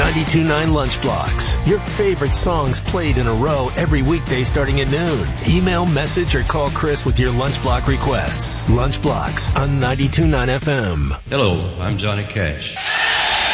92.9 Lunch Blocks. Your favorite songs played in a row every weekday starting at noon. Email, message, or call Chris with your Lunch Block requests. Lunch Blocks on 92.9 FM. Hello, I'm Johnny Cash.